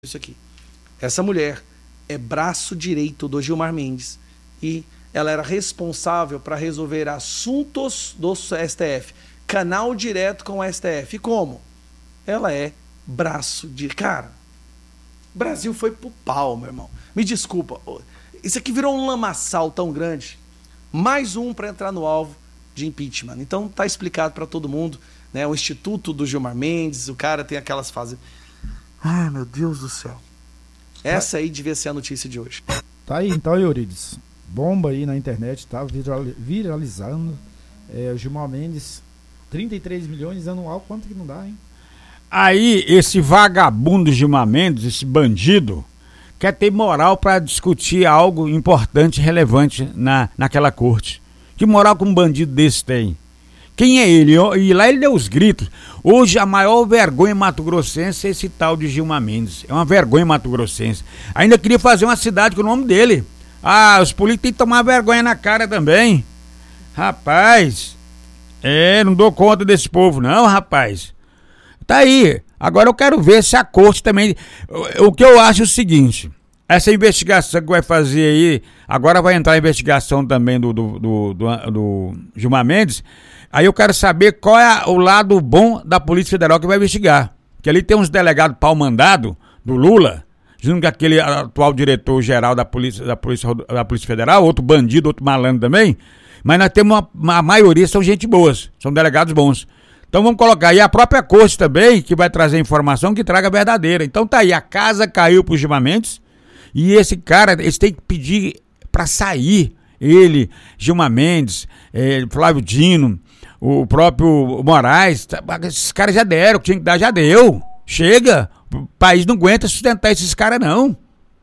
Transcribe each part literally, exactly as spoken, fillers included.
isso aqui. Essa mulher é braço direito do Gilmar Mendes e ela era responsável para resolver assuntos do S T F, canal direto com o S T F. E como? Ela é braço de... Cara, o Brasil foi pro pau, meu irmão. Me desculpa, isso aqui virou um lamaçal tão grande. Mais um para entrar no alvo de impeachment. Então tá explicado para todo mundo, né? O Instituto do Gilmar Mendes, o cara tem aquelas fases... Ai, meu Deus do céu. Essa aí devia ser a notícia de hoje. Tá aí então, Eurides. Bomba aí na internet, tá viralizando. É, o Gilmar Mendes, trinta e três milhões anual, quanto que não dá, hein? Aí, esse vagabundo Gilmar Mendes, esse bandido, quer ter moral para discutir algo importante e relevante na, naquela corte. Que moral que um bandido desse tem? Quem é ele? E lá ele deu os gritos. Hoje a maior vergonha mato-grossense é esse tal de Gilmar Mendes. É uma vergonha mato-grossense. Ainda queria fazer uma cidade com o nome dele. Ah, os políticos têm que tomar vergonha na cara também. Rapaz, é, não dou conta desse povo não, rapaz. Tá aí. Agora eu quero ver se a corte também... O, o que eu acho é o seguinte... Essa investigação que vai fazer aí... Agora vai entrar a investigação também do, do, do, do, do Gilmar Mendes... Aí eu quero saber qual é o lado bom da Polícia Federal que vai investigar. Que ali tem uns delegados pau-mandado do Lula, junto com aquele atual diretor-geral da Polícia, da, Polícia, da Polícia Federal, outro bandido, outro malandro também. Mas nós temos uma, uma a maioria são gente boas, são delegados bons. Então vamos colocar aí a própria corte também, que vai trazer informação que traga a verdadeira. Então tá aí, a casa caiu pro Gilmar Mendes e esse cara, eles têm que pedir pra sair. Ele, Gilmar Mendes, eh, Flávio Dino, o próprio Moraes, esses caras já deram, o que tinha que dar já deu. Chega, o país não aguenta sustentar esses caras não.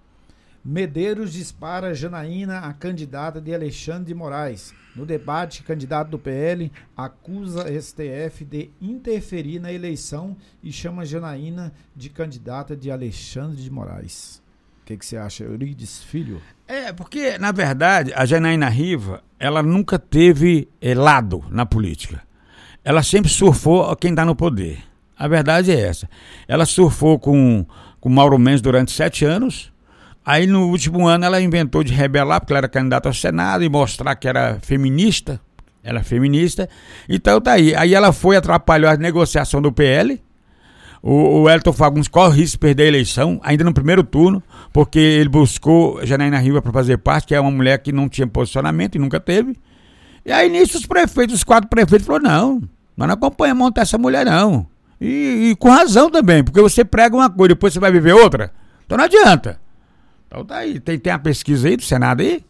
Medeiros dispara Janaína, a candidata de Alexandre de Moraes. No debate, candidato do P L acusa S T F de interferir na eleição e chama Janaína de candidata de Alexandre de Moraes. O que, que você acha, Eurides Filho? É, porque, na verdade, a Janaína Riva, ela nunca teve eh, lado na política. Ela sempre surfou quem está no poder. A verdade é essa. Ela surfou com o Mauro Mendes durante sete anos. Aí, no último ano, ela inventou de rebelar, porque ela era candidata ao Senado, e mostrar que era feminista. Ela é feminista. Então, tá aí. Aí ela foi, atrapalhou a negociação do P L. O, o Elton Fagundes corre o risco de perder a eleição, ainda no primeiro turno, porque ele buscou Janaína Riva para fazer parte, que é uma mulher que não tinha posicionamento e nunca teve. E aí nisso os prefeitos, os quatro prefeitos falaram, não, nós não acompanhamos montar essa mulher não. E, e com razão também, porque você prega uma coisa, depois você vai viver outra, então não adianta. Então tá aí, tem, tem a pesquisa aí do Senado aí?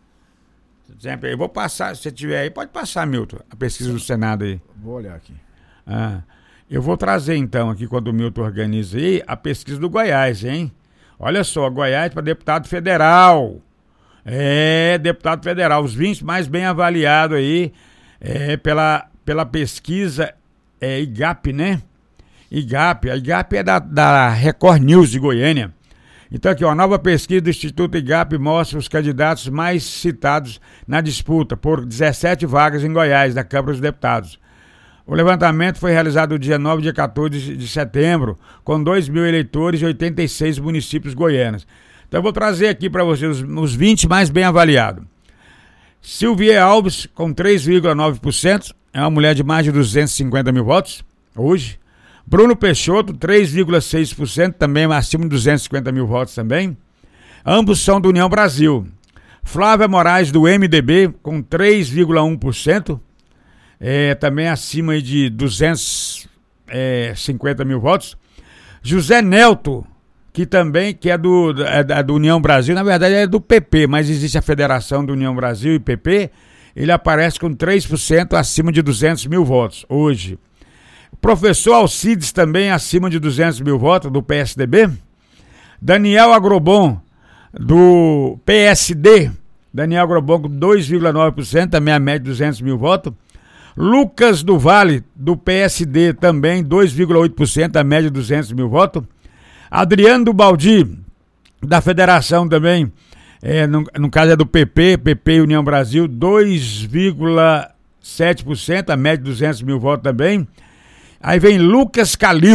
Eu vou passar, se você tiver aí, pode passar, Milton, a pesquisa do Senado aí. Vou olhar aqui. Ah... Eu vou trazer então aqui, quando o Milton organiza aí, a pesquisa do Goiás, hein? Olha só, Goiás para deputado federal. É, deputado federal, os vinte mais bem avaliados aí é, pela, pela pesquisa é, I G A P, né? I G A P, a I G A P é da, da Record News de Goiânia. Então aqui, ó, a nova pesquisa do Instituto I G A P mostra os candidatos mais citados na disputa por dezessete vagas em Goiás, da Câmara dos Deputados. O levantamento foi realizado no dia nove e dia quatorze de setembro, com dois mil eleitores e oitenta e seis municípios goianos. Então eu vou trazer aqui para vocês os, os vinte mais bem avaliados. Silvia Alves, com três vírgula nove por cento, é uma mulher de mais de duzentos e cinquenta mil votos, hoje. Bruno Peixoto, três vírgula seis por cento, também acima de duzentos e cinquenta mil votos também. Ambos são do União Brasil. Flávia Moraes, do M D B, com três vírgula um por cento. É, também acima de duzentos e cinquenta mil votos. José Nelto, que também que é do, é do União Brasil, na verdade é do P P, mas existe a Federação do União Brasil e P P, ele aparece com três por cento acima de duzentos mil votos hoje. O professor Alcides também acima de duzentos mil votos, do P S D B. Daniel Agrobon, do P S D, Daniel Agrobon com dois vírgula nove por cento, também a média de duzentos mil votos. Lucas do Vale, do P S D, também dois vírgula oito por cento, a média de duzentos mil votos. Adriano do Baldi, da Federação também, é, no, no caso é do P P, P P e União Brasil, dois vírgula sete por cento, a média de duzentos mil votos também. Aí vem Lucas Calil,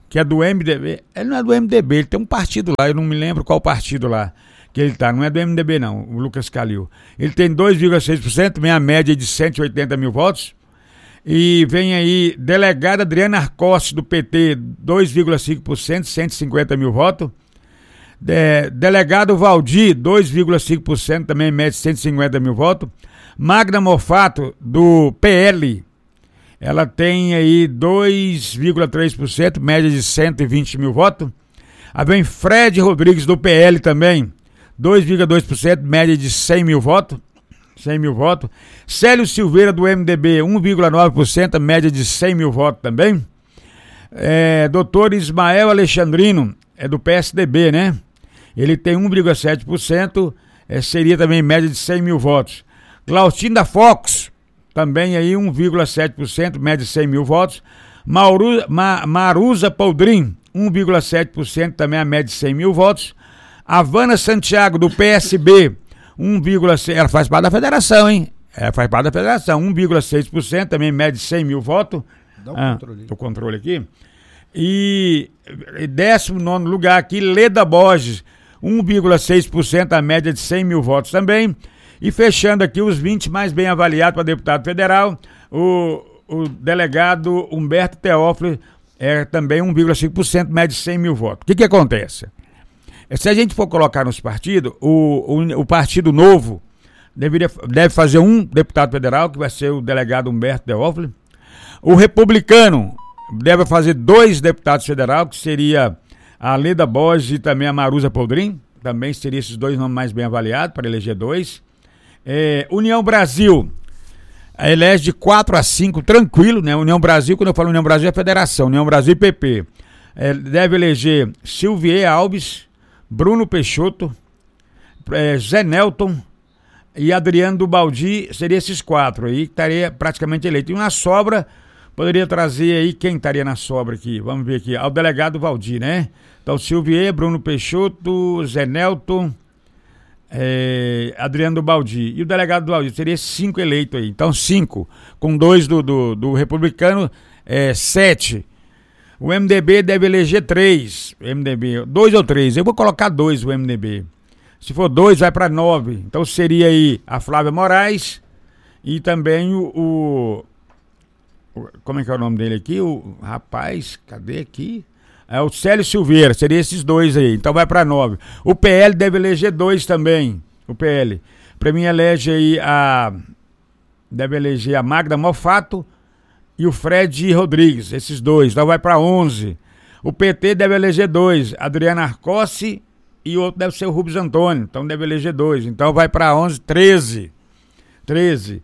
que é do M D B. Ele não é do M D B, ele tem um partido lá, eu não me lembro qual partido lá que ele tá, não é do M D B não, o Lucas Calil. Ele tem dois vírgula seis por cento, meia média de cento e oitenta mil votos. E vem aí delegada Adriana Arcosse, do P T, dois vírgula cinco por cento, cento e cinquenta mil votos. De, delegado Valdir, dois vírgula cinco por cento, também média de cento e cinquenta mil votos. Magna Mofato, do P L, ela tem aí dois vírgula três por cento, média de cento e vinte mil votos. Aí vem Fred Rodrigues, do P L também, dois vírgula dois por cento, média de cem mil votos. cem mil votos. Célio Silveira, do M D B, um vírgula nove por cento, média de cem mil votos também. É, doutor Ismael Alexandrino, é do P S D B, né? Ele tem um vírgula sete por cento, é, seria também média de cem mil votos. Glautinda Fox, também aí um vírgula sete por cento, média de cem mil votos. Mauru, Ma, Maruza Poldrin, um vírgula sete por cento, também a média de cem mil votos. Havana Santiago, do P S B, um vírgula seis por cento, ela faz parte da federação, hein? Ela faz parte da federação, um vírgula seis por cento, também média de cem mil votos. Dá o ah, controle. O controle aqui. E décimo nono lugar aqui, Leda Borges, um vírgula seis por cento, a média de cem mil votos também. E fechando aqui os vinte mais bem avaliados para deputado federal, o, o delegado Humberto Teófilo é também um vírgula cinco por cento, média de cem mil votos. O que que acontece? Se a gente for colocar nos partidos, o, o, o Partido Novo deveria, deve fazer um deputado federal, que vai ser o delegado Humberto Teófilo. O Republicano deve fazer dois deputados federais, que seria a Leda Borges e também a Maruza Poldrin. Também seriam esses dois nomes mais bem avaliados para eleger dois. É, União Brasil elege de quatro a cinco, tranquilo, né? União Brasil, quando eu falo União Brasil, é federação. União Brasil e P P. É, deve eleger Silvier Alves, Bruno Peixoto, é, Zé Nelton e Adriano do Baldi. Seriam esses quatro aí que estaria praticamente eleito. E na sobra, poderia trazer aí, quem estaria na sobra aqui? Vamos ver aqui, ao delegado Valdir, né? Então, Silvier, Bruno Peixoto, Zé Nelton, é, Adriano do Baldi. E o delegado do Baldi, seria cinco eleitos aí. Então, cinco, com dois do, do, do republicano, é, sete. O M D B deve eleger três, M D B, dois ou três. Eu vou colocar dois o M D B. Se for dois, vai para nove. Então seria aí a Flávia Moraes e também o, o, o... Como é que é o nome dele aqui? O rapaz, cadê aqui? É o Célio Silveira, seria esses dois aí. Então vai para nove. O P L deve eleger dois também. O P L. Para mim, elege aí a. Deve eleger a Magda Mofato e o Fred Rodrigues, esses dois, então vai para onze. O P T deve eleger dois, Adriana Arcosse, e o outro deve ser o Rubens Antônio, então deve eleger dois, então vai para onze, treze. treze.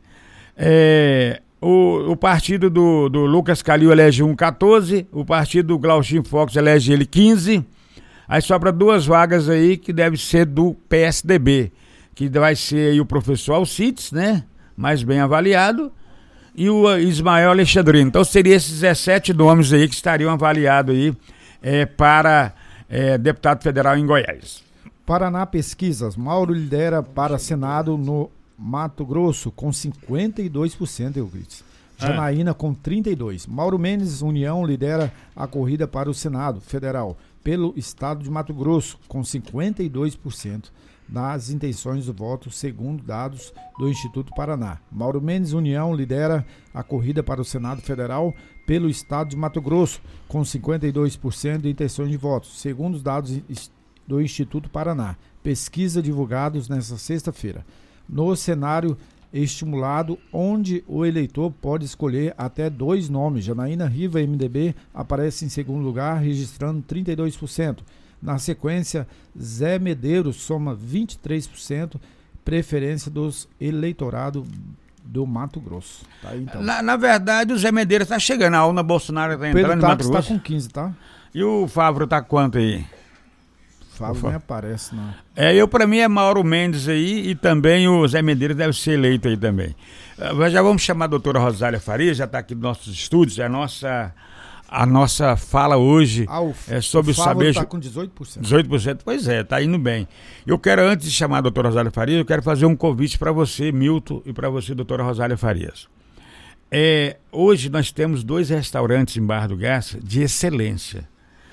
É, o, o partido do, do Lucas Calil elege um, quatorze, o partido do Glauchinho Fox elege ele quinze, aí sobra duas vagas aí que deve ser do P S D B, que vai ser aí o professor Alcides, né, mais bem avaliado, e o Ismael Alexandrino. Então seriam esses dezessete nomes aí que estariam avaliados aí é, para é, deputado federal em Goiás. Paraná Pesquisas, Mauro lidera para Senado no Mato Grosso com cinquenta e dois por cento, Euclides. Janaína ah. com trinta e dois por cento. Mauro Mendes, União, lidera a corrida para o Senado Federal pelo estado de Mato Grosso com cinquenta e dois por cento. Das intenções do voto, segundo dados do Instituto Paraná. Mauro Mendes, União, lidera a corrida para o Senado Federal pelo estado de Mato Grosso, com cinquenta e dois por cento de intenções de voto, segundo os dados do Instituto Paraná. Pesquisa divulgados nesta sexta-feira. No cenário estimulado, onde o eleitor pode escolher até dois nomes, Janaína Riva, M D B, aparece em segundo lugar, registrando trinta e dois por cento. Na sequência, Zé Medeiros soma vinte e três por cento, preferência dos eleitorados do Mato Grosso. Tá aí, então. na, na verdade, o Zé Medeiros está chegando, a Una Bolsonaro está entrando no Mato Grosso. Está com quinze, tá? E o Fávaro está quanto aí? Fávaro nem aparece, não. É, eu para mim é Mauro Mendes aí e também o Zé Medeiros deve ser eleito aí também. Uh, já vamos chamar a doutora Rosália Farias, já está aqui nos nossos estúdios, é a nossa... A nossa fala hoje ah, o, é sobre o saber... está com dezoito por cento. dezoito por cento, pois é, está indo bem. Eu quero, antes de chamar a doutora Rosália Farias, eu quero fazer um convite para você, Milton, e para você, doutora Rosália Farias. É, hoje nós temos dois restaurantes em Barra do Garça de excelência.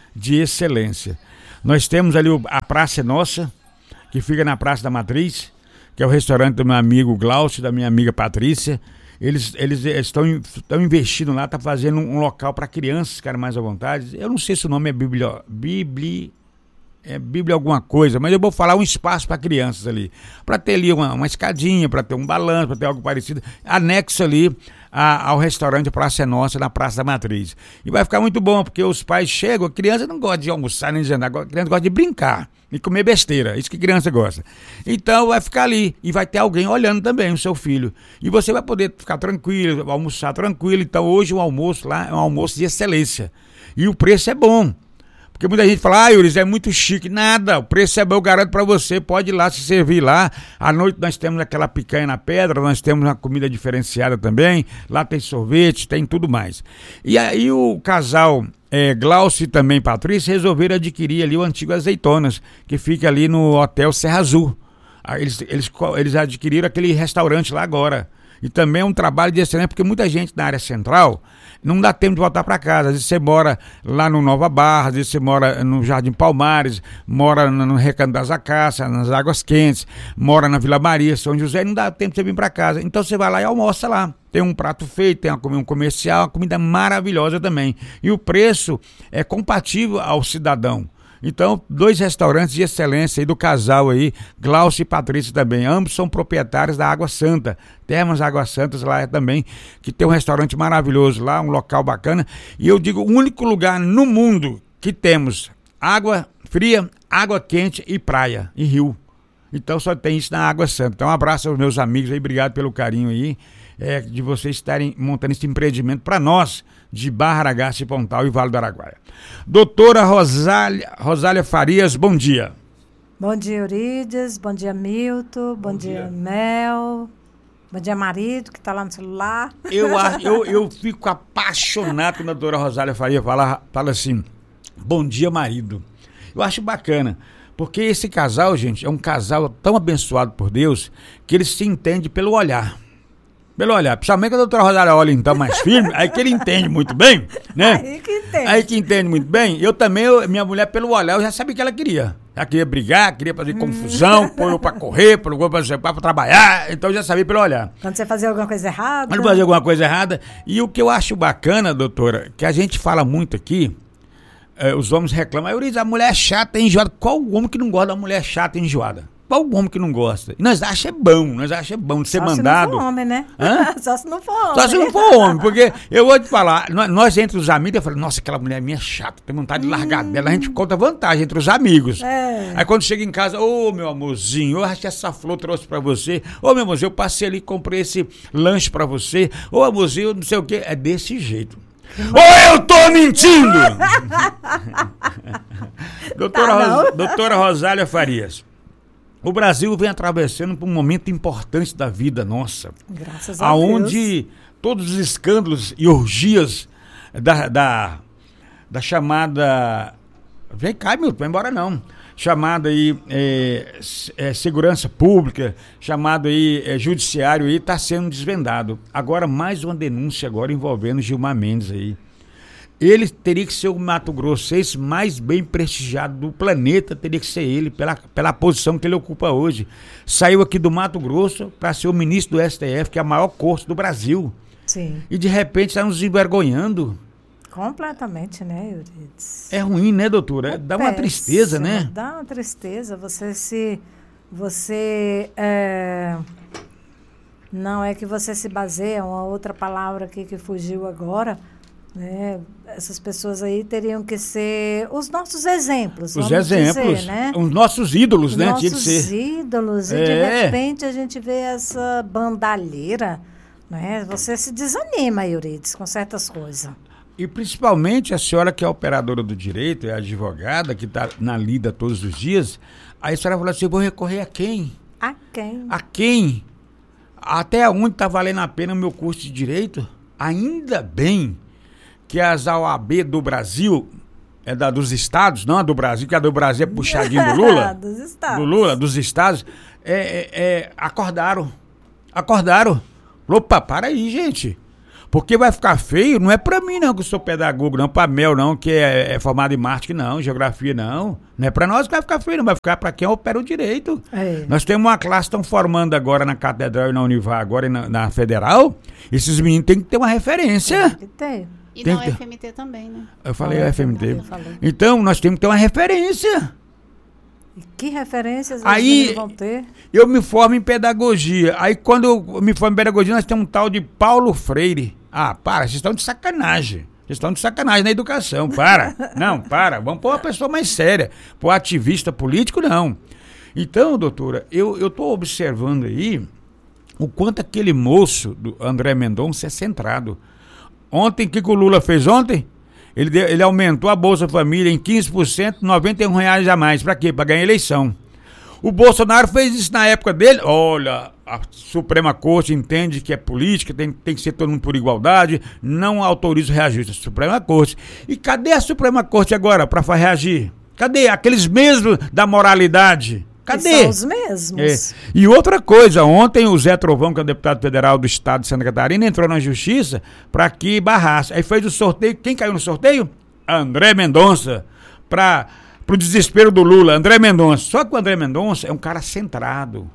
de excelência. Nós temos ali o, a Praça Nossa, que fica na Praça da Matriz, que é o restaurante do meu amigo Glaucio, da minha amiga Patrícia. Eles, eles estão, estão investindo lá, estão fazendo um, um local para crianças ficarem mais à vontade. Eu não sei se o nome é Bíblia, Bíblia, é Bíblia alguma coisa, mas eu vou falar um espaço para crianças ali. Para ter ali uma, uma escadinha, para ter um balanço, para ter algo parecido. Anexo ali a, ao restaurante Praça Nossa, na Praça da Matriz. E vai ficar muito bom, porque os pais chegam, a criança não gosta de almoçar nem de jantar, a criança gosta de brincar e comer besteira, isso que criança gosta. Então vai ficar ali e vai ter alguém olhando também o seu filho. E você vai poder ficar tranquilo, almoçar tranquilo. Então hoje o almoço lá é um almoço de excelência. E o preço é bom. Porque muita gente fala, ah, Yuris, é muito chique. Nada, o preço é bom, eu garanto pra você, pode ir lá se servir lá. À noite nós temos aquela picanha na pedra, nós temos uma comida diferenciada também, lá tem sorvete, tem tudo mais. E aí o casal é, Glaucio e também Patrícia resolveram adquirir ali o antigo Azeitonas, que fica ali no Hotel Serra Azul. Eles, eles, eles adquiriram aquele restaurante lá agora. E também é um trabalho de excelência, porque muita gente na área central não dá tempo de voltar para casa. Às vezes você mora lá no Nova Barra, às vezes você mora no Jardim Palmares, mora no Recanto das Acácias, nas Águas Quentes, mora na Vila Maria, São José, não dá tempo de você vir para casa. Então você vai lá e almoça lá. Tem um prato feito, tem um comercial, uma comida maravilhosa também. E o preço é compatível ao cidadão. Então, dois restaurantes de excelência aí do casal aí, Glaucio e Patrícia também. Ambos são proprietários da Água Santa. Termas Água Santas lá também, que tem um restaurante maravilhoso lá, um local bacana. E eu digo, o único lugar no mundo que temos água fria, água quente e praia, e rio. Então só tem isso na Água Santa. Então um abraço aos meus amigos aí, obrigado pelo carinho aí, é, de vocês estarem montando esse empreendimento para nós, de Barra Aragaça, Pontal e Vale do Araguaia. Doutora Rosália, Rosália Farias, bom dia. Bom dia, Eurídice, bom dia, Milton, bom, bom dia, dia, Mel, bom dia, marido, que está lá no celular. Eu, eu, eu fico apaixonado quando a doutora Rosália Farias fala, fala assim, bom dia, marido. Eu acho bacana, porque esse casal, gente, é um casal tão abençoado por Deus, que ele se entende pelo olhar. Pelo olhar, principalmente quando a doutora Rosália olha então mais firme, aí que ele entende muito bem, né? Aí que entende. Aí que entende muito bem. Eu também, eu, minha mulher, pelo olhar, eu já sabia o que ela queria. Ela queria brigar, queria fazer hum. confusão, pôr eu pra correr, pôr eu pra, pra trabalhar, então eu já sabia pelo olhar. Quando você fazia alguma coisa errada. Quando fazia alguma coisa errada. E o que eu acho bacana, doutora, que a gente fala muito aqui, eh, os homens reclamam, Eurídice, a mulher é chata e enjoada. Qual homem que não gosta da mulher chata e enjoada? Qual o homem que não gosta? E nós achamos bom, nós achamos bom de ser Só mandado. Só se não for homem, né? Hã? Só se não for homem. Só se não for homem, porque eu vou te falar, nós, nós entre os amigos, eu falo, nossa, aquela mulher minha é chata, tem vontade de largar hum. dela, a gente conta vantagem entre os amigos. É. Aí quando chega em casa, ô oh, meu amorzinho, eu acho que essa flor trouxe pra você, ô oh, meu amorzinho, eu passei ali e comprei esse lanche pra você, ô oh, amorzinho, não sei o quê, é desse jeito. Ou eu tô mentindo! doutora, tá, Ros, doutora Rosália Farias. O Brasil vem atravessando por um momento importante da vida nossa. Graças a aonde Deus. Todos os escândalos e orgias da, da, da chamada... Vem cá, Milton, vai embora não. Chamada aí é, é, segurança pública, chamado aí é, judiciário aí, está sendo desvendado. Agora mais uma denúncia agora envolvendo Gilmar Mendes aí. Ele teria que ser o Mato Grossense mais bem prestigiado do planeta, teria que ser ele, pela, pela posição que ele ocupa hoje. Saiu aqui do Mato Grosso para ser o ministro do S T F, que é a maior corte do Brasil. Sim. E de repente está nos envergonhando. Completamente, né, Eurídice? É ruim, né, doutora? É dá péssimo, uma tristeza, né? Dá uma tristeza. Você se... Você... É... Não é que você se baseia, uma outra palavra aqui que fugiu agora... Né? Essas pessoas aí teriam que ser os nossos exemplos. Os exemplos, dizer, né? Os nossos ídolos, os né? Nossos Tinha que ser. ídolos. E é. de repente a gente vê essa bandalheira, né? Você se desanima, Eurídice, com certas coisas. E principalmente a senhora que é operadora do direito, é advogada, que está na lida todos os dias, aí a senhora falou assim, eu vou recorrer a quem? A quem? A quem? Até onde está valendo a pena o meu curso de direito? Ainda bem que as O A B do Brasil, é da dos estados, não a do Brasil, que a do Brasil é puxadinho do Lula. dos estados. Do Lula, dos estados, é, é, é, acordaram. Acordaram. Opa, para aí, gente. Porque vai ficar feio, não é pra mim não, que eu sou pedagogo, não, pra Mel não, que é, é formado em marketing não, geografia não. Não é pra nós que vai ficar feio, não, vai ficar pra quem opera o direito. É. Nós temos uma classe que estão formando agora na Catedral e na Univar, agora e na, na Federal, esses meninos têm que ter uma referência. Tem que ter. E na U F M T também, né? Eu falei U F M T. Então, nós temos que ter uma referência. E que referências aí vão ter? Eu me formo em pedagogia. Aí quando eu me formo em pedagogia, nós temos um tal de Paulo Freire. Ah, para, vocês estão de sacanagem. Vocês estão de sacanagem na educação, para. Não, para. Vamos pôr uma pessoa mais séria. Pôr ativista político, não. Então, doutora, eu estou observando aí o quanto aquele moço, do André Mendonça, é centrado. Ontem, o que, que o Lula fez ontem? Ele, deu, ele aumentou a Bolsa Família em quinze por cento, noventa e um reais a mais. Pra quê? Pra ganhar eleição. O Bolsonaro fez isso na época dele. Olha, a Suprema Corte entende que é política, tem, tem que ser todo mundo por igualdade, não autoriza o reajuste. A Suprema Corte. E cadê a Suprema Corte agora pra reagir? Cadê aqueles mesmos da moralidade? Cadê? São os mesmos. É. E outra coisa, ontem o Zé Trovão, que é o deputado federal do estado de Santa Catarina, entrou na justiça para que barrasse. Aí fez o sorteio. Quem caiu no sorteio? André Mendonça. Para o desespero do Lula, André Mendonça. Só que o André Mendonça é um cara centrado.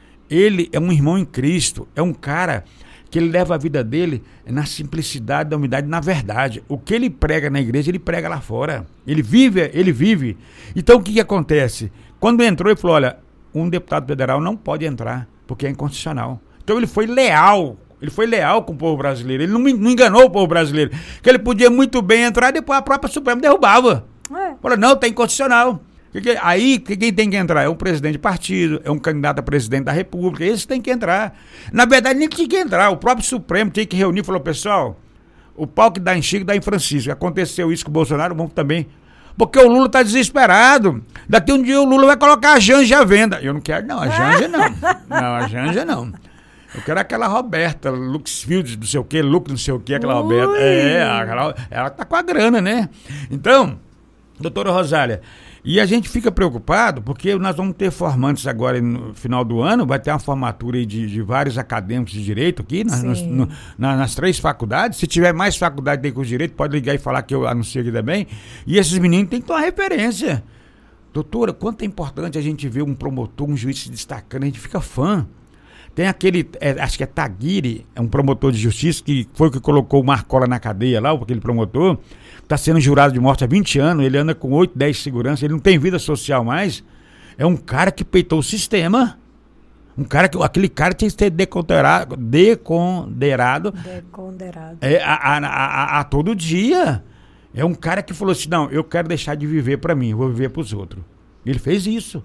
Ele é um irmão em Cristo. É um cara que ele leva a vida dele na simplicidade, na humildade, na verdade. O que ele prega na igreja, ele prega lá fora. Ele vive, ele vive. Então o que, que acontece? Quando entrou, ele falou, olha, um deputado federal não pode entrar, porque é inconstitucional. Então ele foi leal, ele foi leal com o povo brasileiro, ele não, não enganou o povo brasileiro, que ele podia muito bem entrar e depois a própria Suprema derrubava. É. Falou, não, tá inconstitucional. Aí, quem tem que entrar? É um presidente de partido, é um candidato a presidente da República, esse tem que entrar. Na verdade, nem tinha que entrar, o próprio Supremo tinha que reunir e falou, pessoal, o pau que dá em Chico dá em Francisco. Aconteceu isso com o Bolsonaro, vamos também... Porque o Lula tá desesperado. Daqui um dia o Lula vai colocar a Janja à venda. Eu não quero, não. A Janja não. Não, a Janja não. Eu quero aquela Roberta, Luxfield, não sei o quê, Lux, não sei o quê, aquela Ui. Roberta. É, aquela, ela tá com a grana, né? Então, doutora Rosália, e a gente fica preocupado porque nós vamos ter formantes agora no final do ano, vai ter uma formatura aí de, de vários acadêmicos de direito aqui, nas, nos, no, na, nas três faculdades. Se tiver mais faculdade de curso de direito, pode ligar e falar que eu anuncio aqui também. E esses meninos têm que ter uma referência. Doutora, quanto é importante a gente ver um promotor, um juiz se destacando, a gente fica fã. Tem aquele, é, acho que é Taguiri, é um promotor de justiça, que foi o que colocou o Marcola na cadeia lá, aquele promotor, está sendo jurado de morte há vinte anos, ele anda com oito, dez seguranças, ele não tem vida social mais. É um cara que peitou o sistema. Um cara que, aquele cara tinha que ser deconderado, deconderado, deconderado. É, a, a, a, a todo dia. É um cara que falou assim, não, eu quero deixar de viver para mim, eu vou viver para os outros. Ele fez isso.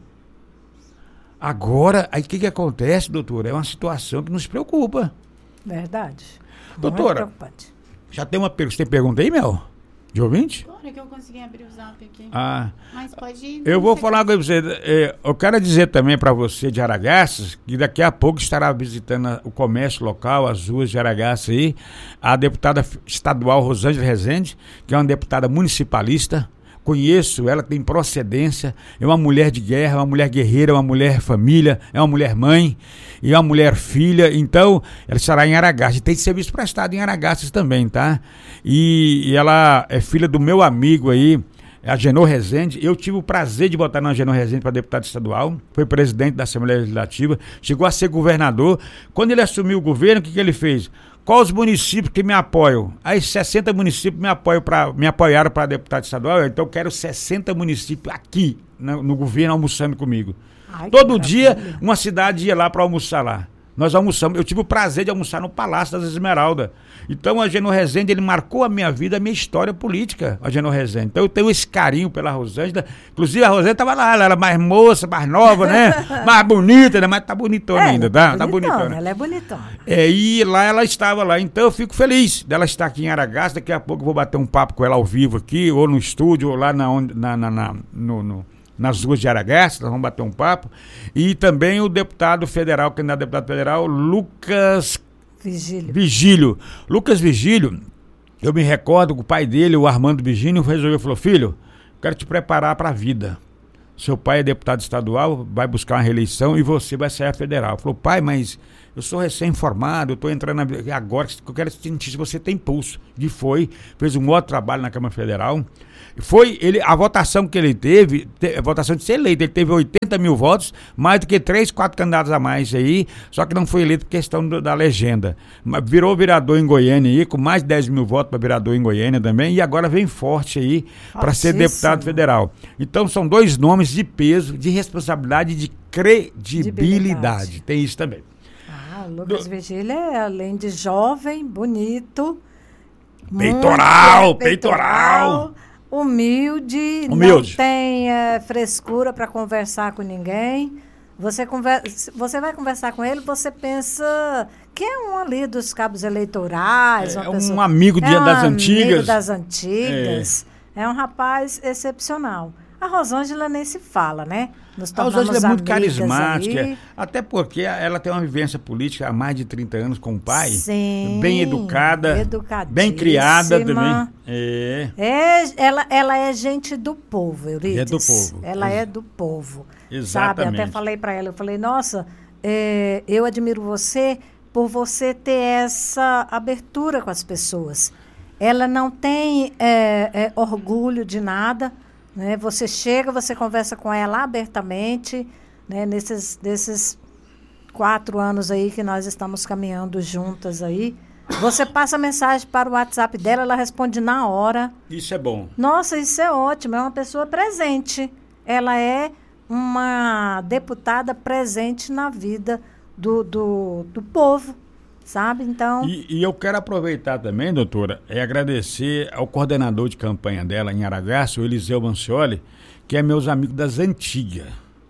Agora, aí o que, que acontece, doutora? É uma situação que nos preocupa. Verdade. Doutora, já tem uma pergunta. Você tem pergunta aí, Mel? De ouvinte? Agora que eu consegui abrir o zap aqui. Ah. Mas pode ir. Eu vou falar com você. É, eu quero dizer também para você de Araguaças que daqui a pouco estará visitando a, o comércio local, as ruas de Araguaças aí, a deputada estadual Rosângela Rezende, que é uma deputada municipalista. Conheço, ela tem procedência, é uma mulher de guerra, é uma mulher guerreira, é uma mulher família, é uma mulher mãe e é uma mulher filha, então ela estará em Araguaças, tem serviço prestado em Araguaças também, tá? E, e ela é filha do meu amigo aí, a Genor Rezende. Eu tive o prazer de votar na Genor Rezende para deputado estadual, foi presidente da Assembleia Legislativa, chegou a ser governador. Quando ele assumiu o governo, o que, que ele fez? Quais os municípios que me apoiam? Aí sessenta municípios me, apoiam pra, me apoiaram para deputado estadual, então eu quero sessenta municípios aqui no, no governo almoçando comigo. Ai, todo dia uma cidade ia lá para almoçar lá. Nós almoçamos, eu tive o prazer de almoçar no Palácio das Esmeraldas. Então a Genor Rezende, ele marcou a minha vida, a minha história política, a Genor Rezende. Então eu tenho esse carinho pela Rosângela. Inclusive a Rosângela estava lá, ela era mais moça, mais nova, né? Mais bonita, né? Mas tá bonitona é, ainda, tá? Tá bonitona. Ela é bonitona. É, e lá ela estava lá. Então eu fico feliz dela estar aqui em Araguaças. Daqui a pouco eu vou bater um papo com ela ao vivo aqui, ou no estúdio, ou lá na, na, na, na, no... no nas ruas de Araguaças, nós vamos bater um papo. E também o deputado federal, candidato a deputado federal, Lucas Vigílio. Vigílio. Lucas Vigílio, eu me recordo que o pai dele, o Armando Vigílio, resolveu, falou, filho, quero te preparar para a vida. seu pai é deputado estadual, vai buscar uma reeleição e você vai sair a federal. Falou, pai, mas eu sou recém-formado, eu estou entrando na vida, agora que eu quero sentir se você tem pulso. E foi, fez um outro trabalho na Câmara Federal. Foi ele, a votação que ele teve, te, a votação de ser eleito, ele teve oitenta mil votos, mais do que três, quatro candidatos a mais aí, só que não foi eleito por questão do, da legenda. Virou vereador em Goiânia aí, com mais de dez mil votos para vereador em Goiânia também, e agora vem forte aí para ser deputado federal. Então são dois nomes de peso, de responsabilidade e de credibilidade. De Tem isso também. Ah, o Lucas do... Virgílio é, além de jovem, bonito, peitoral, muito, peitoral. peitoral Humilde, Humilde, não tem é, frescura para conversar com ninguém. Você, conversa, você vai conversar com ele, você pensa que é um ali dos cabos eleitorais. É uma um pessoa, amigo de, é um das amigo antigas. das antigas. É. é um rapaz excepcional. A Rosângela nem se fala, né? Nos a Rosângela é muito carismática, ali. Até porque ela tem uma vivência política há mais de trinta anos com o pai. Sim, bem educada, bem criada também. É. É, ela, ela é gente do povo, Eurides. É do povo. Ela é do povo. Exatamente. Sabe? Até falei para ela, eu falei, nossa, é, eu admiro você por você ter essa abertura com as pessoas. Ela não tem é, é, orgulho de nada. Né? Você chega, você conversa com ela abertamente, né? nesses, nesses quatro anos aí que nós estamos caminhando juntas aí. Você passa mensagem para o WhatsApp dela, ela responde na hora. Isso é bom. Nossa, isso é ótimo, é uma pessoa presente. Ela é uma deputada presente na vida do, do, do povo. Sabe, então... E, e eu quero aproveitar também, doutora, é agradecer ao coordenador de campanha dela em Aragaço, o Eliseu Mancioli, que é meus amigos das antigas.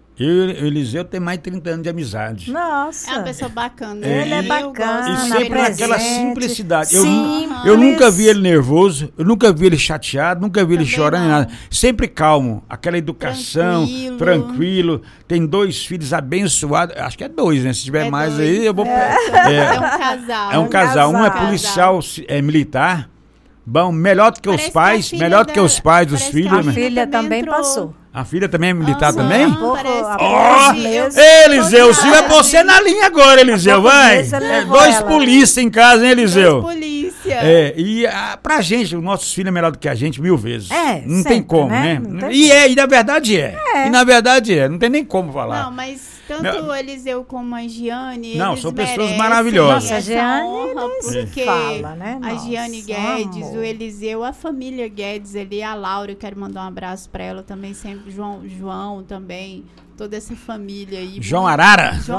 Eu e o Eliseu tem mais de trinta anos de amizade. Nossa. É uma pessoa bacana. É, ele é bacana. E sempre naquela simplicidade. Eu, Simples. eu nunca vi ele nervoso, eu nunca vi ele chateado, nunca vi ele Também chorando, não. nada. Sempre calmo, aquela educação, Tranquilo. tranquilo. Tem dois filhos abençoados, acho que é dois, né? Se tiver É mais dois. aí, eu vou... É, É, é um casal. é um casal, um é casal. policial é, militar, bom, melhor do que Parece os pais, que a filha melhor do que da- os pais dos parece que filhos. A né? filha também entrou. passou. A filha também é militar Aham, também? Há pouco- parece há que- Ó, poucos meses. Eliseu, Silvio é você na linha agora, Eliseu, poucos vai. meses ele É, levou dois ela. polícia em casa, hein, Eliseu? Dois polícia. É, e a, pra gente, o nosso filho é melhor do que a gente mil vezes. É, não tem sempre, como, né? né? Não tem E como. é, e na verdade é. É. E na verdade é, não tem nem como falar. Não, mas tanto Meu- o Eliseu como a Giane, Não, eles são pessoas merecem maravilhosas. essa Nossa, a Giane honra, nem se porque fala, né? a Nossa, Giane Guedes, amor. o Eliseu, a família Guedes ali, a Laura, eu quero mandar um abraço para ela também, sempre, João, João também, toda essa família aí. João Arara? João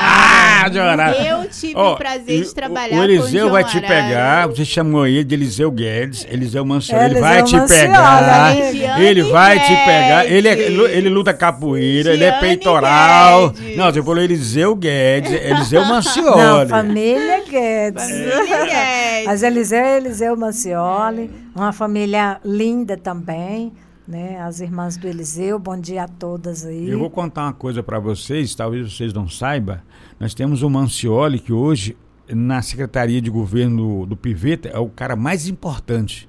Ah, João Arara. Eu tive Ó, o prazer e de trabalhar o, o Eliseu com o João vai te Arara. pegar, você chamou ele de Eliseu Guedes, Eliseu Mancioli, ele Eliseu vai te Mancioli, pegar, amiga. ele vai te Giane pegar, ele, é, Guedes. ele luta capoeira, ele é Giane peitoral. Guedes. Não, você falou Eliseu Guedes, Eliseu Não, Mancioli. família Guedes. Família Guedes. Mas Eliseu é Eliseu Mancioli, uma família linda também, né? As irmãs do Eliseu, bom dia a todas aí. Eu vou contar uma coisa para vocês, talvez vocês não saibam. Nós temos o Mancioli, que hoje, na Secretaria de Governo do Piveta, é o cara mais importante.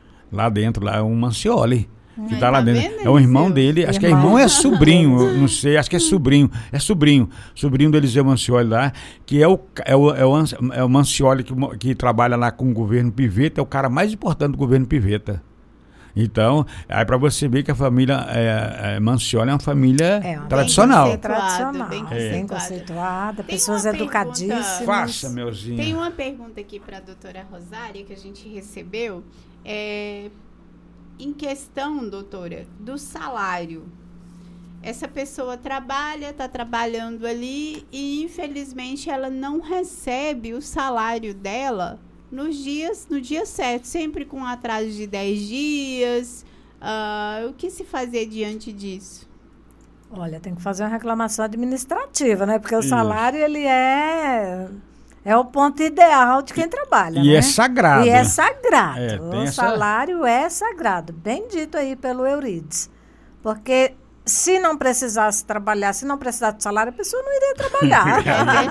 Lá dentro, lá é o Mancioli. Que Ai, tá lá tá dentro. vendo, É o irmão Eliseu? dele, acho que é Irmão. irmão ou é sobrinho, eu não sei, acho que é sobrinho. É sobrinho, sobrinho do Eliseu Mancioli lá, que é o, é o, é o, Ans- é o Mancioli que, mo- que trabalha lá com o governo Piveta, é o cara mais importante do governo Piveta. Então, aí para você ver que a família é, é, Mancioli é uma família É uma tradicional. família tradicional, Bem bem conceituada. conceituada, Tem pessoas uma pergunta- educadíssimas. Faça, meuzinho. Tem uma pergunta aqui para a doutora Rosária que a gente recebeu. É, em questão, doutora, do salário. Essa pessoa trabalha, está trabalhando ali e, infelizmente, ela não recebe o salário dela nos dias, no dia certo, sempre com atraso de dez dias. Ah, o que se fazer diante disso? Olha, tem que fazer uma reclamação administrativa, né? Porque o Isso. salário, ele é... É o ponto ideal de quem trabalha, E né? é sagrado. E é sagrado. É, tem o essa- salário é sagrado. Bem dito aí pelo Eurides. Porque se não precisasse trabalhar, se não precisasse de salário, a pessoa não iria trabalhar.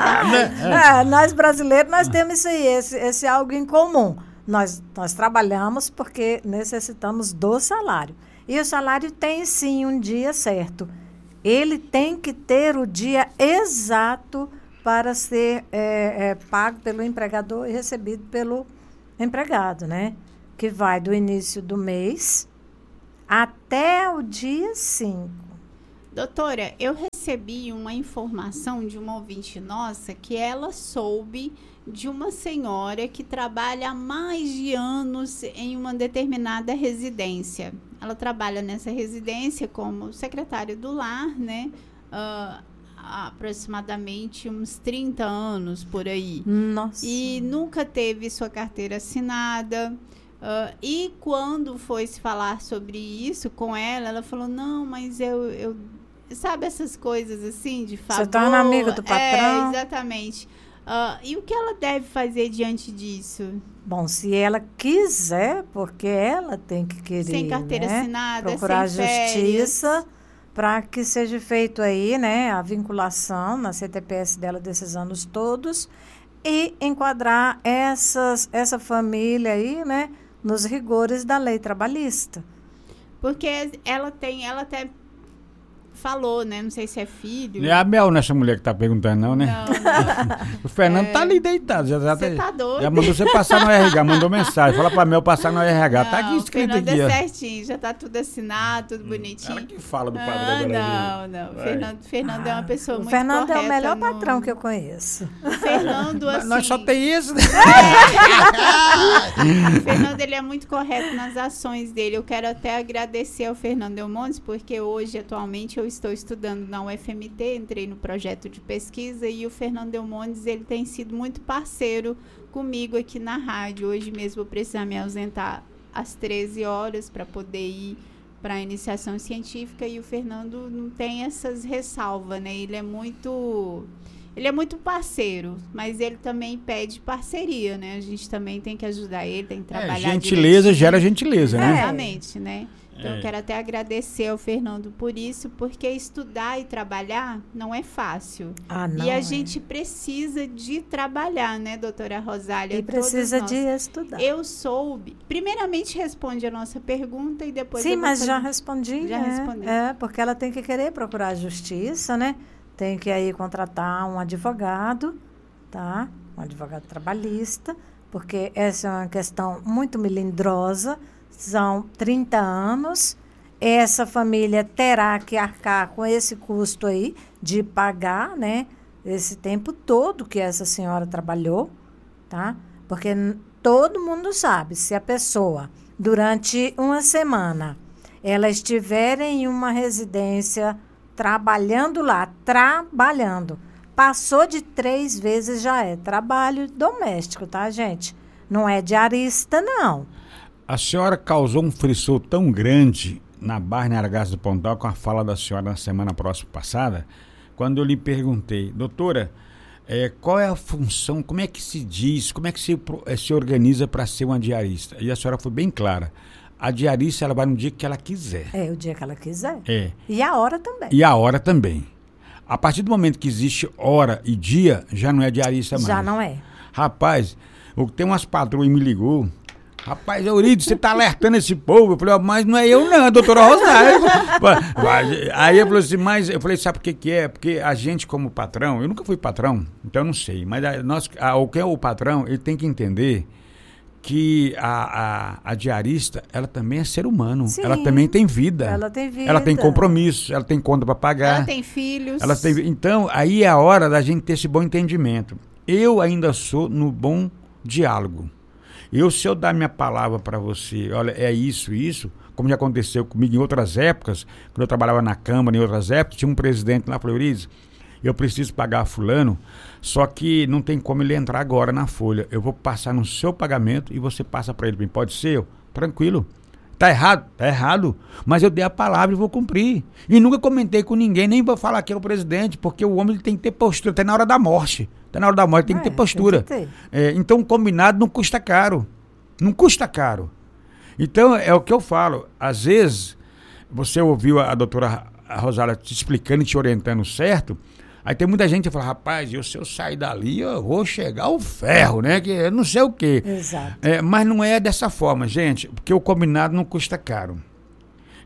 É, nós brasileiros, nós temos isso aí, esse, esse algo em comum. Nós, nós trabalhamos porque necessitamos do salário. E o salário tem, sim, um dia certo. Ele tem que ter o dia exato para ser é, é, pago pelo empregador e recebido pelo empregado, né? Que vai do início do mês até o dia cinco. Doutora, eu recebi uma informação de uma ouvinte nossa que ela soube de uma senhora que trabalha há mais de anos em uma determinada residência. Ela trabalha nessa residência como secretária do lar, né? Uh, há aproximadamente uns trinta anos por aí. Nossa. E nunca teve sua carteira assinada. Uh, e quando foi se falar sobre isso com ela, ela falou, não, mas eu... eu sabe essas coisas assim, de favor? Você torna amiga do patrão? É, exatamente. Uh, e o que ela deve fazer diante disso? Bom, se ela quiser, porque ela tem que querer, sem carteira né? assinada, procurar a sem justiça para que seja feito aí, né, a vinculação na C T P S dela desses anos todos e enquadrar essas, essa família aí, né, nos rigores da lei trabalhista. Porque ela tem, ela até falou, né? Não sei se é filho. É a Mel nessa mulher que tá perguntando, não, né? Não, não. O Fernando É. tá ali deitado. Já, já, Você tá doido? já mandou você passar no R H, mandou mensagem. Fala pra Mel passar no R H. Tá aqui Não, escrito Fernando aqui, é ó. certinho, já tá tudo assinado, tudo bonitinho. Ela que fala do padre Ah, agora. não, não. Vai. Fernando, Fernando é uma pessoa O muito Fernando correta. é o melhor no- patrão que eu conheço. O Fernando, Mas assim... nós só tem isso, né? O Fernando, ele é muito correto nas ações dele. Eu quero até agradecer ao Fernando Delmontes, porque hoje, atualmente, eu estou estudando na U F M T, entrei no projeto de pesquisa, e o Fernando Delmontes, ele tem sido muito parceiro comigo aqui na rádio. Hoje mesmo eu precisar me ausentar às treze horas para poder ir para a iniciação científica, e o Fernando não tem essas ressalvas, né? Ele é muito... Ele é muito parceiro, mas ele também pede parceria, né? A gente também tem que ajudar ele, tem que É, trabalhar gentileza direitinho. gera gentileza, né? Exatamente, né? Então, É. eu quero até agradecer ao Fernando por isso, porque estudar e trabalhar não é fácil. Ah, não e a é. gente precisa de trabalhar, né, doutora Rosália? E Todos precisa nós. de estudar. Eu soube. Primeiramente, responde a nossa pergunta e depois Sim, eu vou mas já fazer- respondi. Já né? respondeu. É, porque ela tem que querer procurar a justiça, né? Tem que aí contratar um advogado, tá? Um advogado trabalhista, porque essa é uma questão muito melindrosa. São trinta anos. Essa família terá que arcar com esse custo aí de pagar, né? Esse tempo todo que essa senhora trabalhou, tá? Porque n- todo mundo sabe, se a pessoa, durante uma semana, ela estiver em uma residência trabalhando lá, trabalhando, passou de três vezes já é trabalho doméstico, tá, gente? Não é diarista, não. A senhora causou um frisson tão grande na Barra Aragaço do Pontal com a fala da senhora na semana próxima passada, quando eu lhe perguntei, doutora, é, qual é a função, como é que se diz, como é que se, pro- eh, se organiza para ser uma diarista? E a senhora foi bem clara. A diarista, ela vai no dia que ela quiser. É o dia que ela quiser. É. E a hora também. E a hora também. A partir do momento que existe hora e dia, já não é diarista mais. Já não é. Rapaz, eu- tem umas patroas que me ligou. Rapaz, Euridice, você tá alertando esse povo? Eu falei, ó, mas não é eu não, é a doutora Rosário. Aí eu falei assim, mas eu falei, sabe por que que é? Porque a gente como patrão, eu nunca fui patrão, então eu não sei, mas a, nós, a, o que é o patrão, ele tem que entender que a, a, a diarista, ela também é ser humano, Sim. ela também tem vida. Ela tem vida. Ela tem compromisso, ela tem conta para pagar. Ela tem filhos. Ela tem- então, aí é a hora da gente ter esse bom entendimento. Eu ainda sou no bom diálogo. Eu, se eu dar minha palavra para você, olha, é isso, isso, como já aconteceu comigo em outras épocas, quando eu trabalhava na Câmara, em outras épocas, tinha um presidente lá, falou, Euridice, eu preciso pagar fulano, só que não tem como ele entrar agora na folha. Eu vou passar no seu pagamento e você passa para ele. Pode ser? Eu, tranquilo. Tá errado? Tá errado. Mas eu dei a palavra e vou cumprir. E nunca comentei com ninguém, nem vou falar que é o presidente, porque o homem ele tem que ter postura, até na hora da morte. Até na hora da morte tem que É, ter postura. tem que ter. É, então, combinado não custa caro. Não custa caro. Então, é o que eu falo. Às vezes, você ouviu a, a doutora Rosália te explicando e te orientando certo, aí tem muita gente que fala, rapaz, eu, se eu sair dali, eu vou chegar ao ferro, né? Que eu não sei o quê. Exato. É, mas não é dessa forma, gente, porque o combinado não custa caro.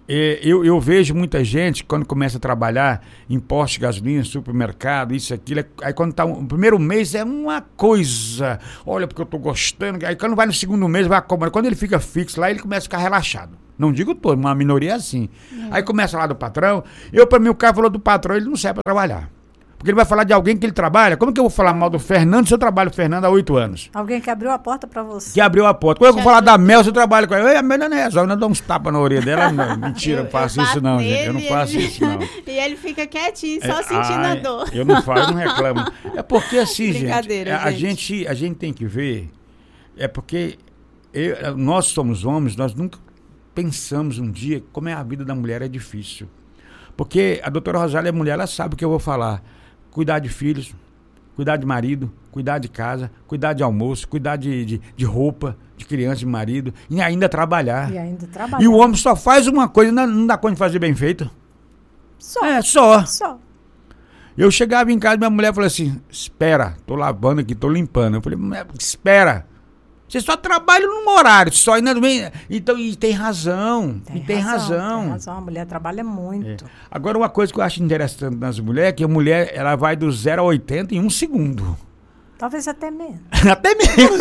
É, eu, eu vejo muita gente, quando começa a trabalhar em posto de gasolina, supermercado, isso, aquilo, é, aí quando tá o primeiro mês é uma coisa, olha, porque eu tô gostando, aí quando vai no segundo mês, vai acomodar, quando ele fica fixo lá, ele começa a ficar relaxado. Não digo todo, uma minoria é assim. É. Aí começa lá do patrão, eu, pra mim, o cara falou do patrão, ele não serve pra trabalhar. Porque ele vai falar de alguém que ele trabalha. Como que eu vou falar mal do Fernando se eu trabalho com o Fernando há oito anos? Alguém que abriu a porta pra você. Que abriu a porta. Quando eu vou falar da Mel, se eu trabalho com ela, a Mel não é resolve, eu dou uns tapas na orelha dela. Não, mentira, eu, não faço isso não, nele, gente. Eu não faço isso não. E ele fica quietinho, só é, sentindo ai, a dor. Eu não faço, eu não reclamo. É porque assim, gente, Brincadeira, a, gente. gente, a gente tem que ver, é porque eu, nós somos homens, nós nunca pensamos um dia como é a vida da mulher, é difícil. Porque a doutora Rosália é mulher, ela sabe o que eu vou falar. Cuidar de filhos, cuidar de marido, cuidar de casa, cuidar de almoço, cuidar de, de, de roupa, de criança, de marido, e ainda trabalhar. E ainda trabalhar. E o homem só faz uma coisa, não, não dá conta de fazer bem feito. Só. É, só. Só. Eu chegava em casa, minha mulher falou assim, espera, tô lavando aqui, tô limpando. Eu falei, espera. Você só trabalha num horário, só ainda bem. Então, e tem razão. Tem, e tem razão. razão. Tem razão, a mulher trabalha muito. É. Agora, uma coisa que eu acho interessante nas mulheres é que a mulher ela vai do zero a oitenta em um segundo. Talvez até menos. Até menos.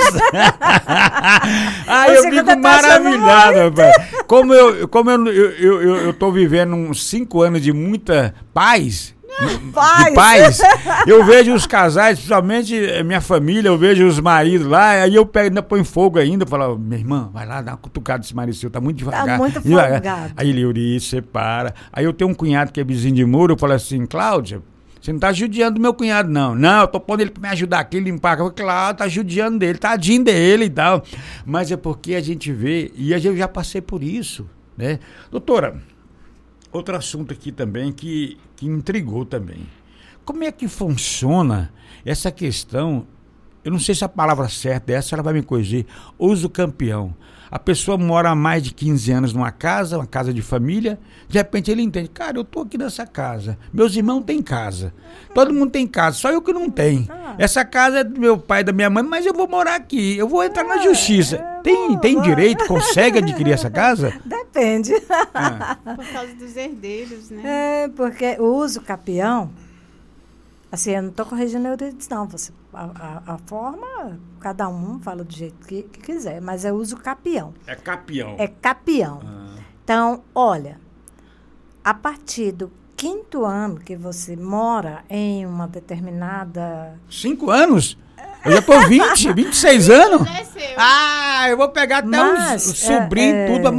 Ai, eu fico tá maravilhado, rapaz. Como eu, como eu, eu, eu, eu, eu tô vivendo uns cinco anos de muita paz. Paz. De paz, eu vejo os casais, principalmente minha família, eu vejo os maridos lá, aí eu pego, ainda põe fogo ainda, eu falo, minha irmã, vai lá, dá uma cutucada desse marido seu, tá muito devagar. Tá muito devagar. folgado. Aí ele, Eurice, separa. Aí eu tenho um cunhado que é vizinho de muro, eu falo assim, Cláudia, você não tá judiando do meu cunhado, não. Não, eu tô pondo ele pra me ajudar aqui, limpar. Eu falo, claro, tá judiando dele, tadinho dele e tal. Mas é porque a gente vê, e eu já passei por isso, né? Doutora, outro assunto aqui também que, que intrigou também. Como é que funciona essa questão, eu não sei se a palavra certa é essa, ela vai me corrigir, uso campeão. A pessoa mora há mais de quinze anos numa casa, uma casa de família, de repente ele entende, cara, eu tô aqui nessa casa, meus irmãos têm casa, todo mundo tem casa, só eu que não tenho. Essa casa é do meu pai, da minha mãe, mas eu vou morar aqui, eu vou entrar na justiça. Tem, tem direito, consegue adquirir essa casa? Depende. Ah. Por causa dos herdeiros, né? É, porque o uso capião, assim, eu não estou corrigindo a Euridice, não. Você, a, a, a forma, cada um fala do jeito que, que quiser, mas é uso capião. É capião. É capião. Ah. Então, olha, a partir do quinto ano que você mora em uma determinada... Cinco anos? Eu já tô vinte, vinte e seis anos. Não é seu. Ah, eu vou pegar até Mas, os, os sobrinhos, é, tudo, é,